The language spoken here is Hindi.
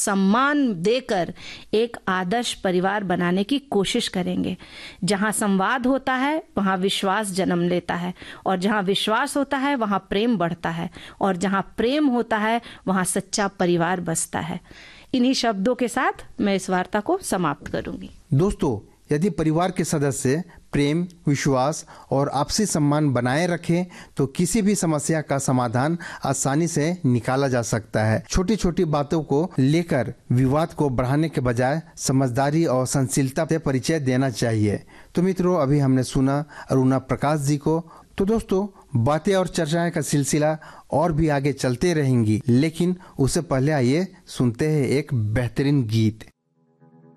सम्मान देकर एक आदर्श परिवार बनाने की कोशिश करेंगे। जहां संवाद होता है वहां विश्वास जन्म लेता है, और जहां विश्वास होता है वहां प्रेम बढ़ता है, और जहां प्रेम होता है वहां सच्चा परिवार बसता है। इन्हीं शब्दों के साथ मैं इस वार्ता को समाप्त करूंगी। दोस्तों, यदि परिवार के सदस्य प्रेम, विश्वास और आपसी सम्मान बनाए रखें तो किसी भी समस्या का समाधान आसानी से निकाला जा सकता है। छोटी छोटी बातों को लेकर विवाद को बढ़ाने के बजाय समझदारी और सहनशीलता से परिचय देना चाहिए। तो मित्रों, अभी हमने सुना अरुणा प्रकाश जी को। तो दोस्तों, बातें और चर्चाएं का सिलसिला और भी आगे चलते रहेंगी, लेकिन उससे पहले आइए सुनते हैं एक बेहतरीन गीत।